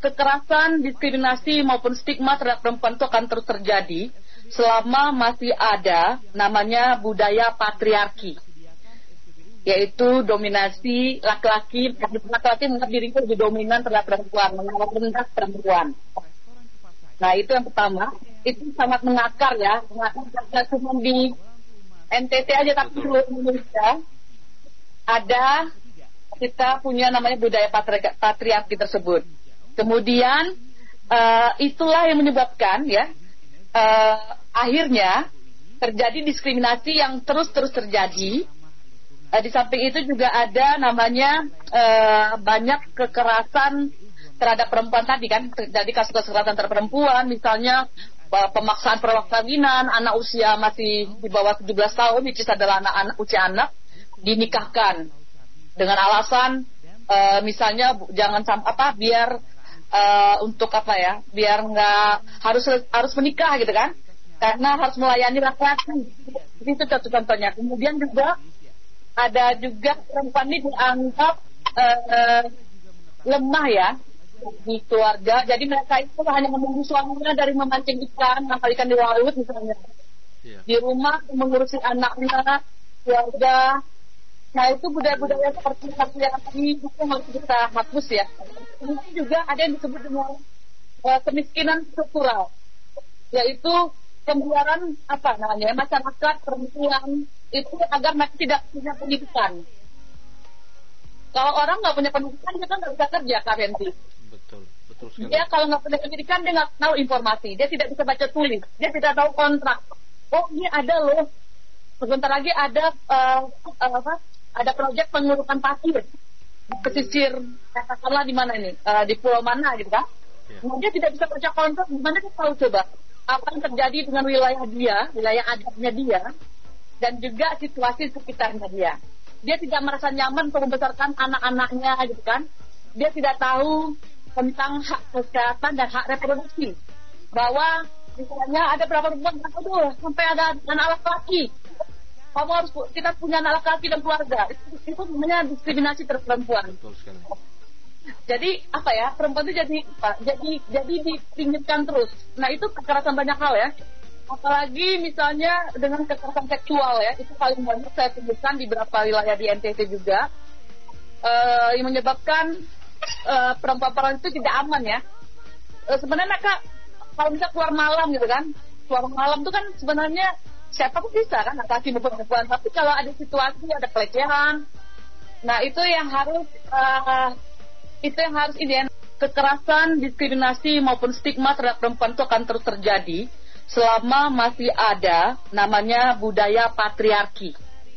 kekerasan, diskriminasi maupun stigma terhadap perempuan itu akan terus terjadi selama masih ada namanya budaya patriarki, yaitu dominasi laki-laki menganggap dirinya lebih dominan terhadap perempuan, menganggap rendah perempuan. Nah, itu yang pertama. Itu sangat mengakar ya, tidak cuma di NTT aja tapi seluruh Indonesia ada, kita punya namanya budaya patriarki tersebut. Kemudian itulah yang menyebabkan ya akhirnya terjadi diskriminasi yang terus terjadi. Di samping itu juga ada namanya banyak kekerasan terhadap perempuan tadi kan, terjadi kasus kekerasan terhadap perempuan, misalnya pemaksaan perkawinan anak usia masih di bawah 17 tahun, which is adalah anak usia anak, dinikahkan dengan alasan misalnya jangan biar untuk biar nggak harus menikah gitu kan, karena harus melayani laki-laki. Itu contohnya. Kemudian juga ada juga perempuan ini dianggap lemah ya di keluarga, jadi mereka itu hanya menunggu suaminya dari memancing ikan, menangkap ikan di laut misalnya, di rumah mengurusi anaknya, keluarga. Nah, itu budaya-budaya seperti patriarki itu harus kita hapus ya. Kemudian juga ada yang disebut dengan kemiskinan struktural, yaitu pembiaran masyarakat perempuan itu agar mereka tidak punya pendidikan. Kalau orang nggak punya pendidikan, dia kan nggak bisa kerja, Kak Fenty. Betul sekali. Dia kalau nggak punya pendidikan, dia nggak tahu informasi, dia tidak bisa baca tulis, dia tidak tahu kontrak. Oh, ini ada loh. Sebentar lagi ada ada proyek pengurukan pasir di pesisir, katakanlah di mana ini, di pulau mana gitu kan? Nah, dia tidak bisa baca kontrak, gimana dia tahu coba apa yang terjadi dengan wilayah dia, wilayah adatnya dia, dan juga situasi sekitarnya dia. Dia tidak merasa nyaman untuk membesarkan anak-anaknya gitu kan. Dia tidak tahu tentang hak kesehatan dan hak reproduksi. Bahwa misalnya ada berapa perempuan, sampai ada anak laki-laki. Kita punya anak laki-laki dan keluarga. Itu namanya diskriminasi terhadap perempuan. Jadi perempuan itu jadi dipinggirkan terus. Nah, itu kekerasan banyak hal ya. Apalagi misalnya dengan kekerasan seksual ya, itu paling banyak saya temukan di beberapa wilayah di NTT juga, yang menyebabkan perempuan-perempuan itu tidak aman ya. Sebenarnya mereka kalau bisa keluar malam gitu kan, keluar malam itu kan sebenarnya siapa pun bisa kan, laki-laki maupun perempuan. Tapi kalau ada situasi, ada pelecehan, nah itu yang harus kekerasan, diskriminasi maupun stigma terhadap perempuan itu akan terus terjadi selama masih ada namanya budaya patriarki.